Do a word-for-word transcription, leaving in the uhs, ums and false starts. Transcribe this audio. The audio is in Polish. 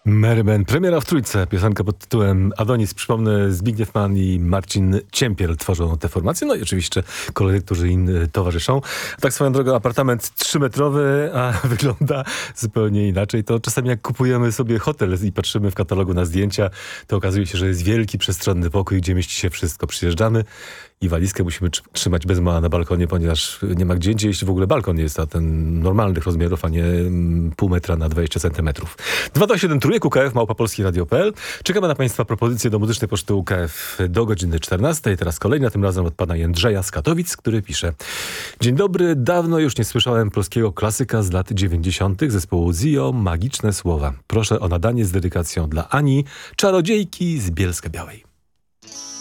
Merryman, premiera w Trójce, piosenka pod tytułem Adonis. Przypomnę, Zbigniew Mann i Marcin Ciempiel tworzą tę formację, no i oczywiście koledzy, którzy im towarzyszą. Tak swoją drogą, apartament trzymetrowy, a wygląda zupełnie inaczej. To czasami jak kupujemy sobie hotel i patrzymy w katalogu na zdjęcia, to okazuje się, że jest wielki, przestronny pokój, gdzie mieści się wszystko. Przyjeżdżamy i walizkę musimy tr- trzymać bez mała na balkonie, ponieważ nie ma gdzie indziej, jeśli w ogóle balkon jest, a ten normalnych rozmiarów, a nie mm, pół metra na dwadzieścia centymetrów. dwa dwa siedem trójek U K F małpa polski radio kropka p l. Czekamy na Państwa propozycje do muzycznej poczty U K F do godziny czternastej. Teraz kolejna, tym razem od pana Jędrzeja z Katowic, który pisze: Dzień dobry, dawno już nie słyszałem polskiego klasyka z lat dziewięćdziesiątych zespołu Zio, Magiczne Słowa. Proszę o nadanie z dedykacją dla Ani, czarodziejki z Bielska Białej.